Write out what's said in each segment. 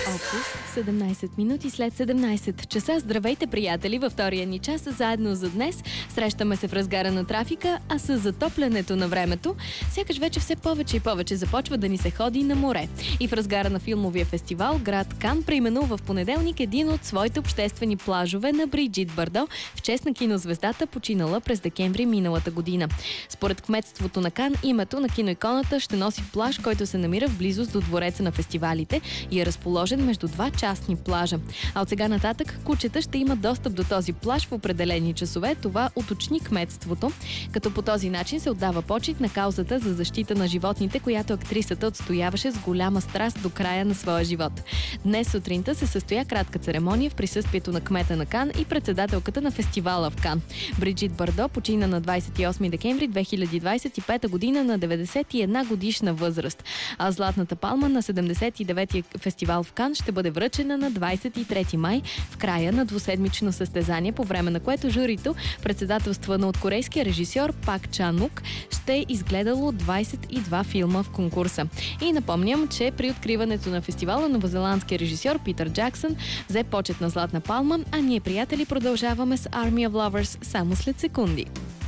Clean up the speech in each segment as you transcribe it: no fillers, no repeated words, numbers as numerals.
Опус, 17 минути след 17 часа. Здравейте, приятели, във втория ни час заедно за днес. Срещаме се в разгара на трафика, а с затоплянето на времето сякаш вече все повече и повече започва да ни се ходи на море. И в разгара на филмовия фестивал град Кан преименува в понеделник един от своите обществени плажове на Бриджит Бардо в чест на кинозвездата, починала през декември миналата година. Според кметството на Кан, името на киноиконата ще носи плаж, който се намира в близост до двореца на фестивалите и е разположен между два частни плажа. А от сега нататък кучета ще имат достъп до този плаж в определени часове. Това уточни кметството, като по този начин се отдава почит на каузата за защита на животните, която актрисата отстояваше с голяма страст до края на своя живот. Днес сутринта се състоя кратка церемония в присъствието на кмета на Кан и председателката на фестивала в Кан. Бриджит Бардо почина на 28 декември 2025 година на 91 годишна възраст. А Златната палма на 79-я фестивал в Кан ще бъде връчена на 23 май в края на двуседмично състезание, по време на което журито, председателствано от корейския режисьор Пак Чан Ук, ще е изгледало 22 филма в конкурса. И напомням, че при откриването на фестивала новозеландския режисьор Питър Джаксън взе почет на Златна палма, а ние, приятели, продължаваме с Army of Lovers само след секунди.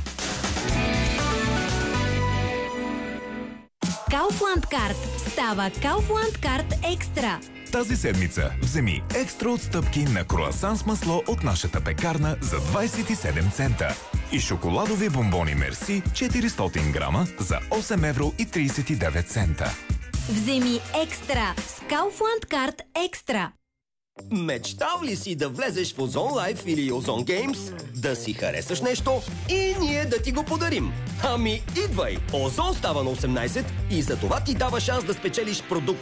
Kaufland Card става Kaufland Card Екстра. Тази седмица вземи екстра отстъпки на круасан с масло от нашата пекарна за 27 цента и шоколадови бомбони Мерси 400 грама за 8 евро и 39 цента. Вземи екстра с Kaufland Card Екстра. Мечтал ли си да влезеш в Озон Life или Озон Games, да си харесаш нещо и ние да ти го подарим? Ами идвай! Озон става на 18 и за това ти дава шанс да спечелиш продукт